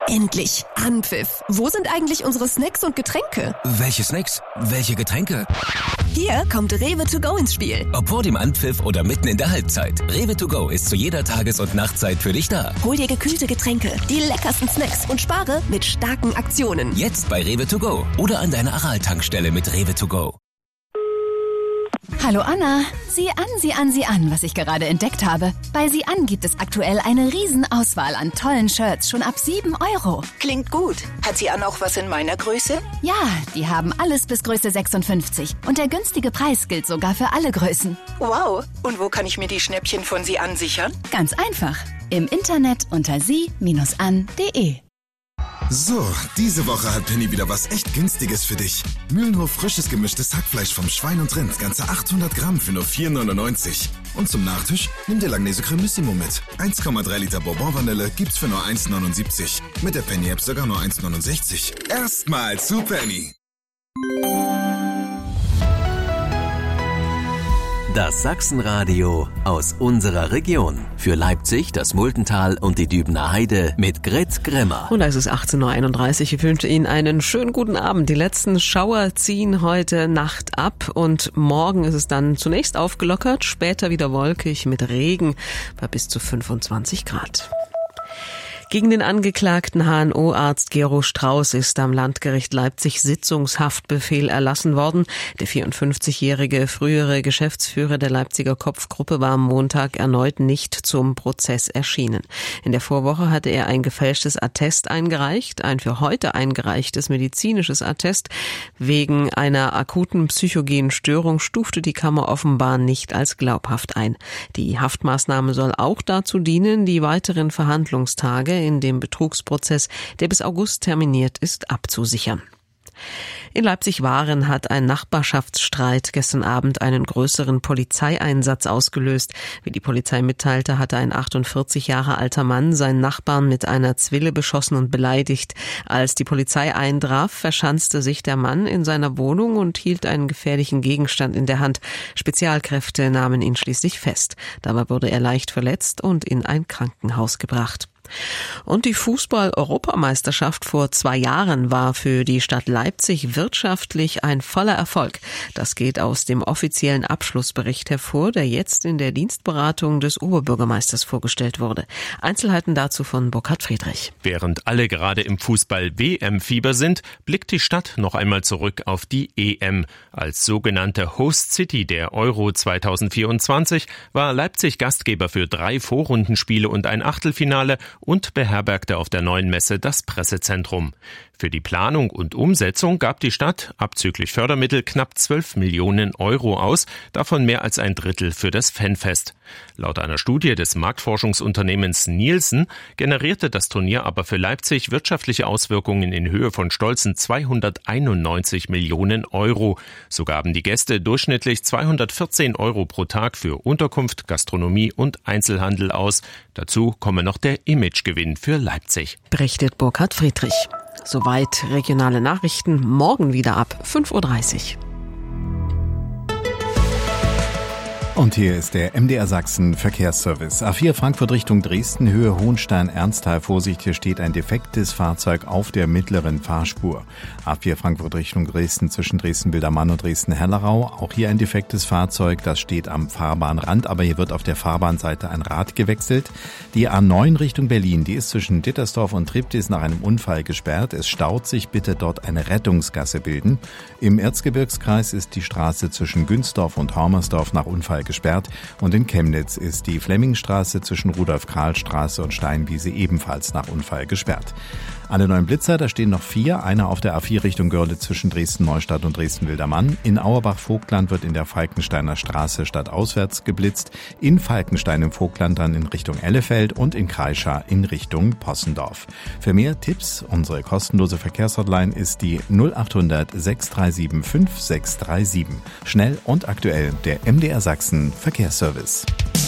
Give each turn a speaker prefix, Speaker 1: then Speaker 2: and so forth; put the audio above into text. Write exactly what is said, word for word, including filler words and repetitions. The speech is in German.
Speaker 1: Endlich! Anpfiff! Wo sind eigentlich unsere Snacks und Getränke?
Speaker 2: Welche Snacks? Welche Getränke?
Speaker 1: Hier kommt Rewe to go ins Spiel.
Speaker 2: Ob vor dem Anpfiff oder mitten in der Halbzeit. Rewe to go ist zu jeder Tages- und Nachtzeit für dich da.
Speaker 1: Hol dir gekühlte Getränke, die leckersten Snacks und spare mit starken Aktionen.
Speaker 2: Jetzt bei Rewe to go oder an deiner Aral-Tankstelle mit Rewe to go.
Speaker 3: Hallo Anna, sieh an, sieh an, sieh an, was ich gerade entdeckt habe. Bei Sieh an gibt es aktuell eine Riesenauswahl an tollen Shirts, schon ab sieben Euro.
Speaker 4: Klingt gut. Hat Sieh an auch was in meiner Größe?
Speaker 3: Ja, die haben alles bis Größe sechsundfünfzig. Und der günstige Preis gilt sogar für alle Größen.
Speaker 4: Wow. Und wo kann ich mir die Schnäppchen von Sieh an sichern?
Speaker 3: Ganz einfach. Im Internet unter sie Bindestrich an Punkt de.
Speaker 5: So, diese Woche hat Penny wieder was echt Günstiges für dich. Mühlenhof frisches gemischtes Hackfleisch vom Schwein und Rind, ganze achthundert Gramm für nur vier neunundneunzig. Und zum Nachtisch nimm dir Langnese Cremissimo mit. eins Komma drei Liter Bourbon Vanille gibt's für nur eins neunundsiebzig. Mit der Penny-App sogar nur eins neunundsechzig. Erstmal zu Penny.
Speaker 6: Das Sachsenradio aus unserer Region. Für Leipzig, das Multental und die Dübener Heide mit Grit Grimmer.
Speaker 7: Und da ist es achtzehn Uhr einunddreißig. Ich wünsche Ihnen einen schönen guten Abend. Die letzten Schauer ziehen heute Nacht ab und morgen ist es dann zunächst aufgelockert, später wieder wolkig mit Regen bei bis zu fünfundzwanzig Grad. Gegen den angeklagten H N O-Arzt Gero Strauß ist am Landgericht Leipzig Sitzungshaftbefehl erlassen worden. Der vierundfünfzigjährige frühere Geschäftsführer der Leipziger Kopfgruppe war am Montag erneut nicht zum Prozess erschienen. In der Vorwoche hatte er ein gefälschtes Attest eingereicht, ein für heute eingereichtes medizinisches Attest. Wegen einer akuten psychogenen Störung stufte die Kammer offenbar nicht als glaubhaft ein. Die Haftmaßnahme soll auch dazu dienen, die weiteren Verhandlungstage in dem Betrugsprozess, der bis August terminiert ist, abzusichern. In Leipzig-Waren hat ein Nachbarschaftsstreit gestern Abend einen größeren Polizeieinsatz ausgelöst. Wie die Polizei mitteilte, hatte ein achtundvierzig Jahre alter Mann seinen Nachbarn mit einer Zwille beschossen und beleidigt. Als die Polizei eintraf, verschanzte sich der Mann in seiner Wohnung und hielt einen gefährlichen Gegenstand in der Hand. Spezialkräfte nahmen ihn schließlich fest. Dabei wurde er leicht verletzt und in ein Krankenhaus gebracht. Und die Fußball-Europameisterschaft vor zwei Jahren war für die Stadt Leipzig wirtschaftlich ein voller Erfolg. Das geht aus dem offiziellen Abschlussbericht hervor, der jetzt in der Dienstberatung des Oberbürgermeisters vorgestellt wurde. Einzelheiten dazu von Burkhard Friedrich.
Speaker 8: Während alle gerade im Fußball-W M-Fieber sind, blickt die Stadt noch einmal zurück auf die E M. Als sogenannte Host City der Euro zweitausendvierundzwanzig war Leipzig Gastgeber für drei Vorrundenspiele und ein Achtelfinale und beherbergte auf der neuen Messe das Pressezentrum. Für die Planung und Umsetzung gab die Stadt abzüglich Fördermittel knapp zwölf Millionen Euro aus, davon mehr als ein Drittel für das Fanfest. Laut einer Studie des Marktforschungsunternehmens Nielsen generierte das Turnier aber für Leipzig wirtschaftliche Auswirkungen in Höhe von stolzen zweihunderteinundneunzig Millionen Euro. So gaben die Gäste durchschnittlich zweihundertvierzehn Euro pro Tag für Unterkunft, Gastronomie und Einzelhandel aus. Dazu komme noch der Imagegewinn für Leipzig.
Speaker 7: Berichtet Burkhard Friedrich. Soweit regionale Nachrichten, morgen wieder ab fünf Uhr dreißig.
Speaker 9: Und hier ist der M D R Sachsen Verkehrsservice. A vier Frankfurt Richtung Dresden, Höhe Hohenstein-Ernsthal. Vorsicht, hier steht ein defektes Fahrzeug auf der mittleren Fahrspur. A vier Frankfurt Richtung Dresden zwischen Dresden-Bildermann und Dresden-Hellerau. Auch hier ein defektes Fahrzeug, das steht am Fahrbahnrand, aber hier wird auf der Fahrbahnseite ein Rad gewechselt. Die A neun Richtung Berlin, die ist zwischen Dittersdorf und Triptis nach einem Unfall gesperrt. Es staut sich, bitte dort eine Rettungsgasse bilden. Im Erzgebirgskreis ist die Straße zwischen Günzdorf und Haumersdorf nach Unfall gesperrt und in Chemnitz ist die Flemmingstraße zwischen Rudolf-Karl-Straße und Steinwiese ebenfalls nach Unfall gesperrt. Alle neuen Blitzer, da stehen noch vier, einer auf der A vier Richtung Görlitz zwischen Dresden-Neustadt und Dresden-Wildermann. In Auerbach-Vogtland wird in der Falkensteiner Straße stadtauswärts geblitzt, in Falkenstein im Vogtland dann in Richtung Ellefeld und in Kreischa in Richtung Possendorf. Für mehr Tipps, unsere kostenlose Verkehrshotline ist die null achthundert sechs drei sieben fünf sechs drei sieben. Schnell und aktuell der M D R Sachsen Verkehrsservice.